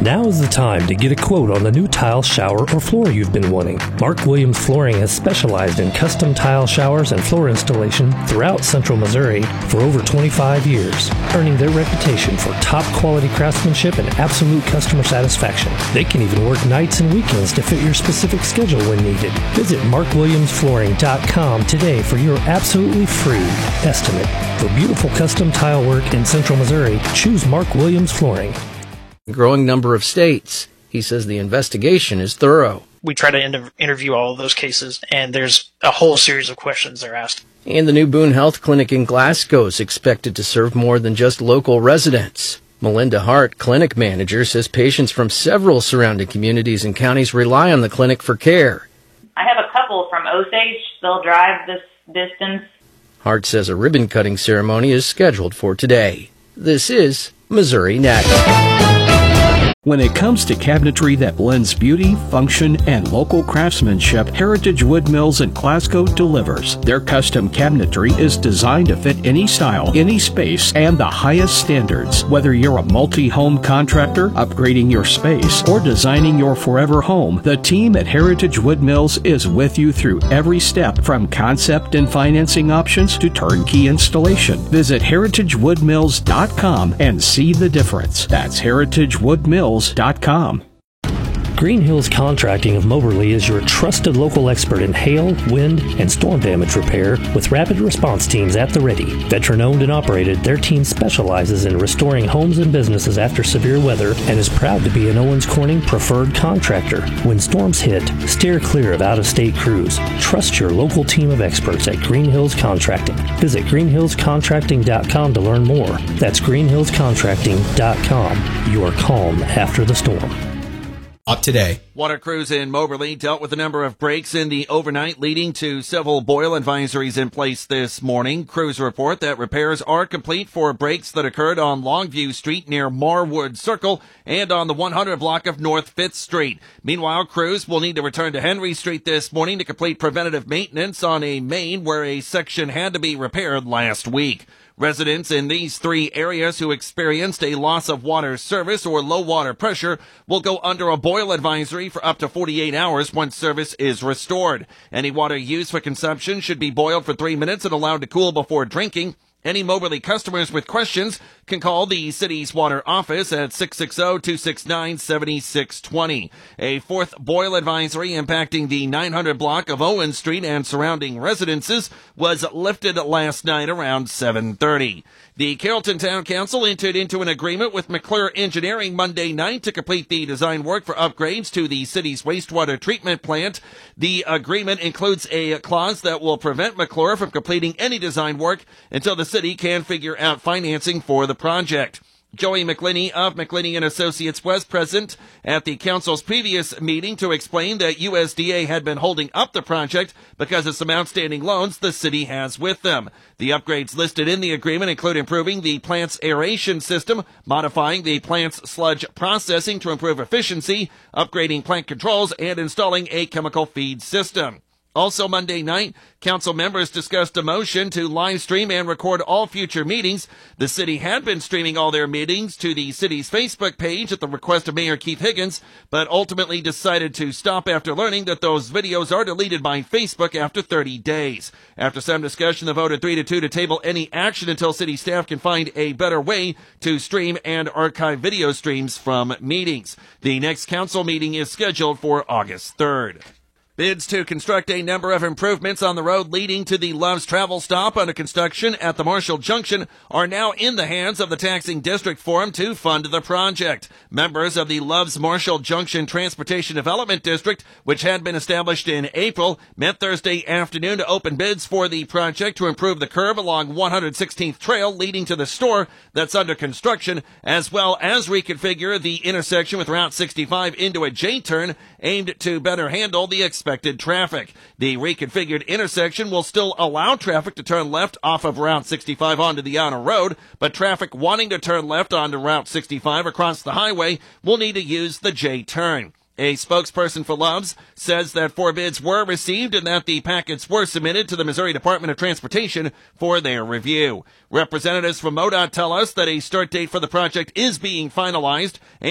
Now is the time to get a quote on the new tile, shower, or floor you've been wanting. Mark Williams Flooring has specialized in custom tile showers and floor installation throughout Central Missouri for over 25 years, earning their reputation for top quality craftsmanship and absolute customer satisfaction. They can even work nights and weekends to fit your specific schedule when needed. Visit markwilliamsflooring.com today for your absolutely free estimate. For beautiful custom tile work in Central Missouri, choose Mark Williams Flooring. Growing number of states. He says the investigation is thorough. We try to interview all of those cases, and there's a whole series of questions they're asked. And the new Boone Health Clinic in Glasgow is expected to serve more than just local residents. Melinda Hart, clinic manager, says patients from several surrounding communities and counties rely on the clinic for care. I have a couple from Osage. They'll drive this distance. Hart says a ribbon-cutting ceremony is scheduled for today. This is Missouri Next. When it comes to cabinetry that blends beauty, function, and local craftsmanship, Heritage Wood Mills in Glasgow delivers. Their custom cabinetry is designed to fit any style, any space, and the highest standards. Whether you're a multi-home contractor, upgrading your space, or designing your forever home, the team at Heritage Wood Mills is with you through every step, from concept and financing options to turnkey installation. Visit heritagewoodmills.com and see the difference. That's heritagewoodmills.com. Green Hills Contracting of Moberly is your trusted local expert in hail, wind, and storm damage repair with rapid response teams at the ready. Veteran-owned and operated, their team specializes in restoring homes and businesses after severe weather and is proud to be an Owens Corning preferred contractor. When storms hit, steer clear of out-of-state crews. Trust your local team of experts at Green Hills Contracting. Visit greenhillscontracting.com to learn more. That's greenhillscontracting.com. Your calm after the storm. Up today. Water crews in Moberly dealt with a number of breaks in the overnight, leading to several boil advisories in place this morning. Crews report that repairs are complete for breaks that occurred on Longview Street near Marwood Circle and on the 100 block of North 5th Street. Meanwhile, crews will need to return to Henry Street this morning to complete preventative maintenance on a main where a section had to be repaired last week. Residents in these three areas who experienced a loss of water service or low water pressure will go under a boil advisory for up to 48 hours once service is restored. Any water used for consumption should be boiled for 3 minutes and allowed to cool before drinking. Any Moberly customers with questions can call the city's water office at 660-269-7620. A fourth boil advisory impacting the 900 block of Owen Street and surrounding residences was lifted last night around 7:30. The Carrollton Town Council entered into an agreement with McClure Engineering Monday night to complete the design work for upgrades to the city's wastewater treatment plant. The agreement includes a clause that will prevent McClure from completing any design work until the city can figure out financing for the project. Joey McLinney of McLinney & Associates was present at the council's previous meeting to explain that USDA had been holding up the project because of some outstanding loans the city has with them. The upgrades listed in the agreement include improving the plant's aeration system, modifying the plant's sludge processing to improve efficiency, upgrading plant controls, and installing a chemical feed system. Also Monday night, council members discussed a motion to live stream and record all future meetings. The city had been streaming all their meetings to the city's Facebook page at the request of Mayor Keith Higgins, but ultimately decided to stop after learning that those videos are deleted by Facebook after 30 days. After some discussion, the vote 3-2 to table any action until city staff can find a better way to stream and archive video streams from meetings. The next council meeting is scheduled for August 3rd. Bids to construct a number of improvements on the road leading to the Love's Travel Stop under construction at the Marshall Junction are now in the hands of the Taxing District Forum to fund the project. Members of the Love's Marshall Junction Transportation Development District, which had been established in April, met Thursday afternoon to open bids for the project to improve the curve along 116th Trail leading to the store that's under construction, as well as reconfigure the intersection with Route 65 into a J-turn aimed to better handle the expected traffic. The reconfigured intersection will still allow traffic to turn left off of Route 65 onto the outer road, but traffic wanting to turn left onto Route 65 across the highway will need to use the J-turn. A spokesperson for Love's says that 4 bids were received and that the packets were submitted to the Missouri Department of Transportation for their review. Representatives from MoDOT tell us that a start date for the project is being finalized